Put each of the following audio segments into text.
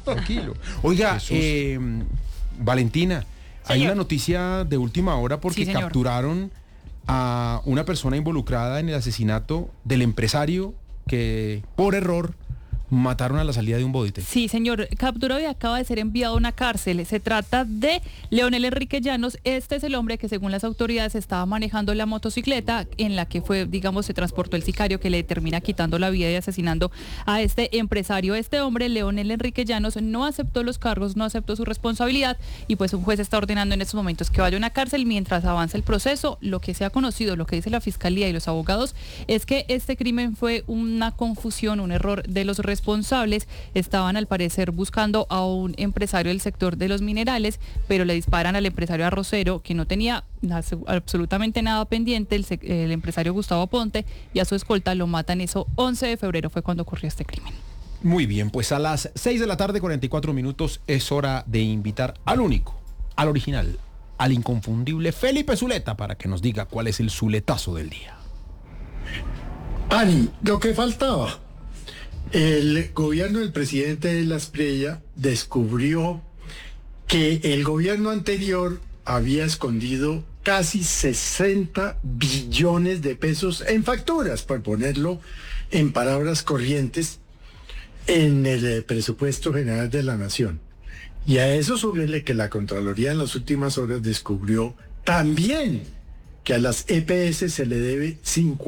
tranquilo. Oiga, Valentina, hay una noticia de última hora porque Sí, capturaron a una persona involucrada en el asesinato del empresario que, por error, mataron a la salida de un bodite. Sí, señor, capturado y acaba de ser enviado a una cárcel. Se trata de Leonel Enrique Llanos. Este es el hombre que, según las autoridades, estaba manejando la motocicleta en la que fue, digamos, se transportó el sicario que le termina quitando la vida y asesinando a este empresario. Este hombre, Leonel Enrique Llanos, no aceptó los cargos, no aceptó su responsabilidad y pues un juez está ordenando en estos momentos que vaya a una cárcel mientras avanza el proceso. Lo que se ha conocido, lo que dice la fiscalía y los abogados, es que este crimen fue una confusión, un error de los responsables. Estaban al parecer buscando a un empresario del sector de los minerales, pero le disparan al empresario arrocero que no tenía absolutamente nada pendiente, el empresario Gustavo Ponte, y a su escolta lo matan. Eso 11 de febrero fue cuando ocurrió este crimen. Muy bien, pues a las 6 de la tarde, 44 minutos, es hora de invitar al único, al original, al inconfundible Felipe Zuleta para que nos diga cuál es el zuletazo del día. Ani, lo que faltaba. El gobierno del presidente Asprilla descubrió que el gobierno anterior había escondido casi 60 billones de pesos en facturas, por ponerlo en palabras corrientes, en el presupuesto general de la Nación. Y a eso súbele que la Contraloría en las últimas horas descubrió también que a las EPS se le debe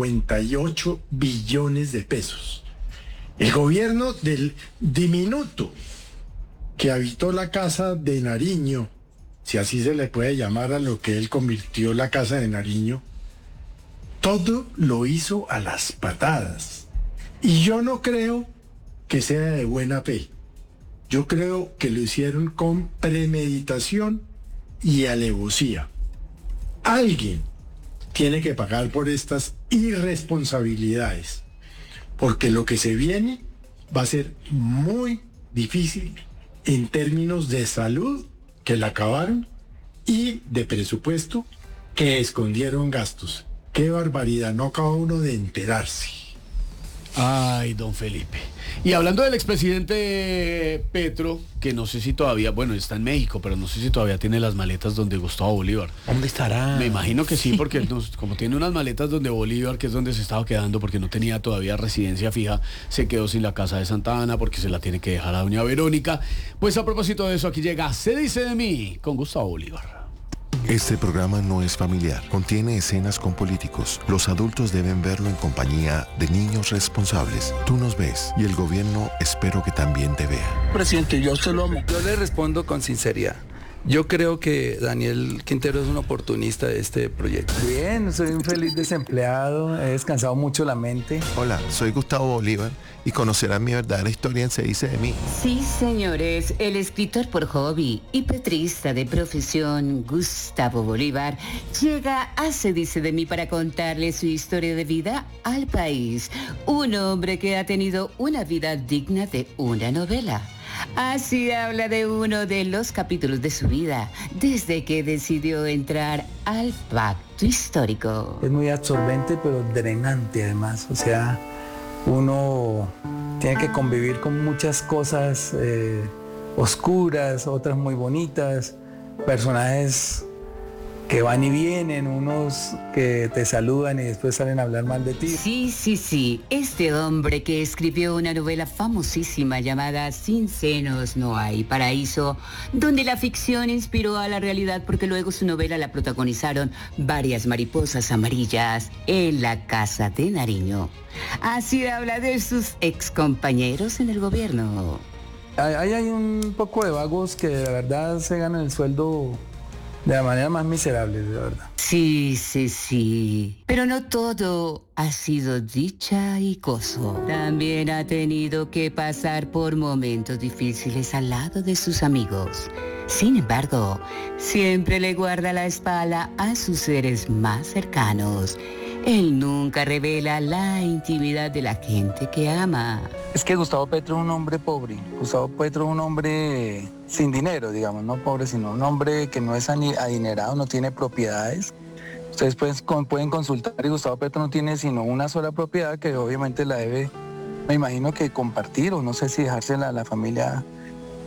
58 billones de pesos. El gobierno del diminuto que habitó la casa de Nariño, si así se le puede llamar a lo que él convirtió la casa de Nariño, todo lo hizo a las patadas. Y yo no creo que sea de buena fe. Yo creo que lo hicieron con premeditación y alevosía. Alguien tiene que pagar por estas irresponsabilidades, porque lo que se viene va a ser muy difícil en términos de salud, que la acabaron, y de presupuesto, que escondieron gastos. ¡Qué barbaridad! No acaba uno de enterarse. Ay, don Felipe. Y hablando del expresidente Petro, que no sé si todavía, bueno, está en México, pero no sé si todavía tiene las maletas donde Gustavo Bolívar. ¿Dónde estará? Me imagino que sí, porque como tiene unas maletas donde Bolívar, que es donde se estaba quedando, porque no tenía todavía residencia fija, se quedó sin la casa de Santa Ana, porque se la tiene que dejar a doña Verónica. Pues a propósito de eso, aquí llega Se dice de mí, con Gustavo Bolívar. Este programa no es familiar, contiene escenas con políticos. Los adultos deben verlo en compañía de niños responsables. Tú nos ves y el gobierno espero que también te vea. Presidente, yo se lo amo. Yo le respondo con sinceridad. Yo creo que Daniel Quintero es un oportunista de este proyecto. Bien, soy un feliz desempleado, he descansado mucho la mente. Hola, soy Gustavo Bolívar y conocerán mi verdadera historia en Se dice de mí. Sí, señores, el escritor por hobby y petrista de profesión, Gustavo Bolívar, llega a Se dice de mí para contarle su historia de vida al país. Un hombre que ha tenido una vida digna de una novela. Así habla de uno de los capítulos de su vida, desde que decidió entrar al pacto histórico. Es muy absorbente, pero drenante además. O sea, uno tiene que convivir con muchas cosas oscuras, otras muy bonitas, personajes que van y vienen, unos que te saludan y después salen a hablar mal de ti. Sí, este hombre que escribió una novela famosísima llamada Sin senos no hay paraíso, donde la ficción inspiró a la realidad porque luego su novela la protagonizaron varias mariposas amarillas en la casa de Nariño. Así habla de sus excompañeros en el gobierno. Hay un poco de vagos que de verdad se ganan el sueldo de la manera más miserable, de verdad. Sí. Pero no todo ha sido dicha y gozo. También ha tenido que pasar por momentos difíciles al lado de sus amigos. Sin embargo, siempre le guarda la espalda a sus seres más cercanos. Él nunca revela la intimidad de la gente que ama. Es que Gustavo Petro es un hombre pobre. Gustavo Petro es un hombre sin dinero, digamos, no pobre, sino un hombre que no es adinerado, no tiene propiedades. Ustedes pueden consultar y Gustavo Petro no tiene sino una sola propiedad que obviamente la debe, me imagino que compartir o no sé si dejársela a la familia